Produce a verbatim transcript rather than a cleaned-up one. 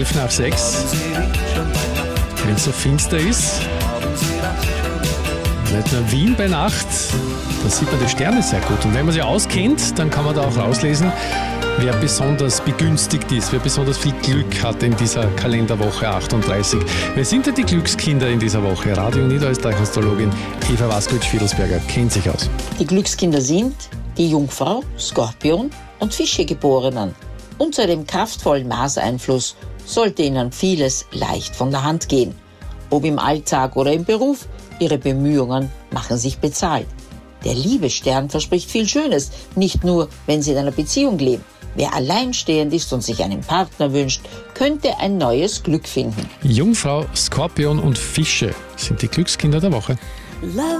elf nach sechs. Wenn es so finster ist, nicht nur Wien bei Nacht, da sieht man die Sterne sehr gut. Und wenn man sie auskennt, dann kann man da auch rauslesen, wer besonders begünstigt ist, wer besonders viel Glück hat in dieser Kalenderwoche achtunddreißig. Wer sind denn die Glückskinder in dieser Woche? Radio- und Niederösterreich-Astrologin Eva Waskowitsch-Fiedelsberger kennt sich aus. Die Glückskinder sind die Jungfrau, Skorpion und Fische-Geborenen. Unter dem kraftvollen Mars-Einfluss sollte ihnen vieles leicht von der Hand gehen. Ob im Alltag oder im Beruf, ihre Bemühungen machen sich bezahlt. Der Liebesstern verspricht viel Schönes, nicht nur, wenn sie in einer Beziehung leben. Wer alleinstehend ist und sich einen Partner wünscht, könnte ein neues Glück finden. Jungfrau, Skorpion und Fische sind die Glückskinder der Woche. Love